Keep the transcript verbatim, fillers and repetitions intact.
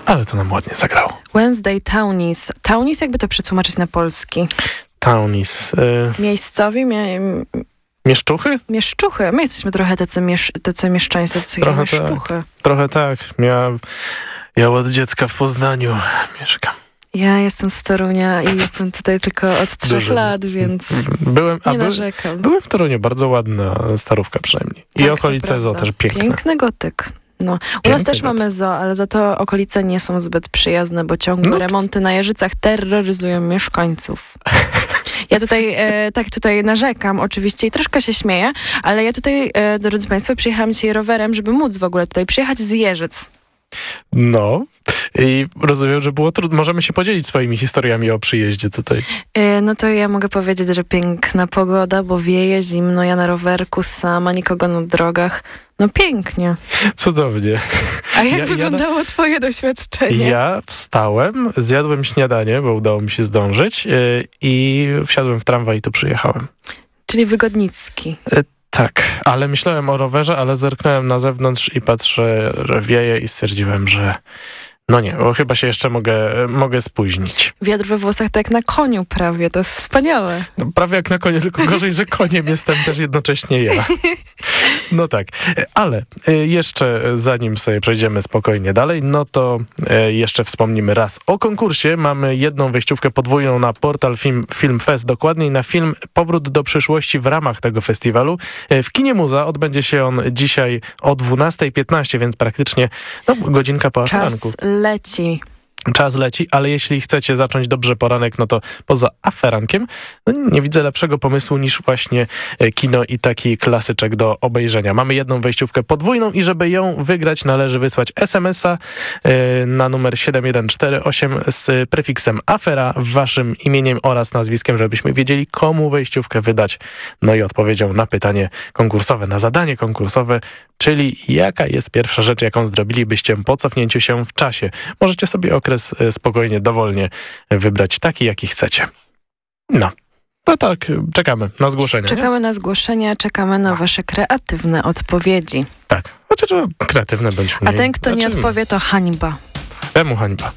ale to nam ładnie zagrało. Wednesday Townies. Townies, jakby to przetłumaczyć na polski? Townies. Y... Miejscowi, mie... Mieszczuchy? Mieszczuchy. My jesteśmy trochę tacy, miesz... tacy mieszczańcy, tacy trochę mieszczuchy. Tak. Trochę tak. Ja, ja od dziecka w Poznaniu mieszkam. Ja jestem z Torunia i jestem tutaj tylko od trzech Dużo. lat, więc byłem, a nie by, narzekam. Byłem w Toruniu, bardzo ładna starówka przynajmniej. I tak, okolice zoo też piękne. Piękny gotyk. No. U Piękny nas też gotyk. mamy zoo, ale za to okolice nie są zbyt przyjazne, bo ciągłe no. remonty na Jeżycach terroryzują mieszkańców. Ja tutaj e, tak tutaj narzekam oczywiście i troszkę się śmieję, ale ja tutaj, e, drodzy Państwo, przyjechałam dzisiaj rowerem, żeby móc w ogóle tutaj przyjechać z Jeżyc. No i rozumiem, że było trudno. Możemy się podzielić swoimi historiami o przyjeździe tutaj. Yy, no to ja mogę powiedzieć, że piękna pogoda, bo wieje, zimno, ja na rowerku sama, nikogo na drogach. No pięknie. Cudownie. A jak ja, wyglądało ja, twoje doświadczenie? Ja wstałem, zjadłem śniadanie, bo udało mi się zdążyć yy, i wsiadłem w tramwaj i tu przyjechałem. Czyli wygodnicki. Yy, Tak, ale myślałem o rowerze, ale zerknąłem na zewnątrz i patrzę, że wieje i stwierdziłem, że no nie, bo chyba się jeszcze mogę, mogę spóźnić. Wiatr we włosach tak jak na koniu prawie, to jest wspaniałe. No, prawie jak na koniu, tylko gorzej, że koniem jestem też jednocześnie ja. No tak, ale jeszcze zanim sobie przejdziemy spokojnie dalej, no to jeszcze wspomnimy raz o konkursie. Mamy jedną wejściówkę podwójną na portal Film, Film Fest, dokładniej na film Powrót do przyszłości w ramach tego festiwalu. W Kinie Muza odbędzie się on dzisiaj o dwunasta piętnaście, więc praktycznie no, godzinka po aferanku. Czas leci. Czas leci, ale jeśli chcecie zacząć dobrze poranek, no to poza aferankiem no nie widzę lepszego pomysłu niż właśnie kino i taki klasyczek do obejrzenia. Mamy jedną wejściówkę podwójną i żeby ją wygrać, należy wysłać es em es a y, na numer siedem jeden cztery osiem z prefiksem afera, waszym imieniem oraz nazwiskiem, żebyśmy wiedzieli, komu wejściówkę wydać. No i odpowiedzią na pytanie konkursowe, na zadanie konkursowe, czyli jaka jest pierwsza rzecz, jaką zrobilibyście po cofnięciu się w czasie. Możecie sobie okres spokojnie, dowolnie wybrać taki, jaki chcecie. No, no tak, czekamy na zgłoszenia. Czekamy nie? na zgłoszenia, czekamy na wasze kreatywne odpowiedzi. Tak, chociaż kreatywne bądźmy. A ten, kto nie odpowie, to hańba. Temu hańba.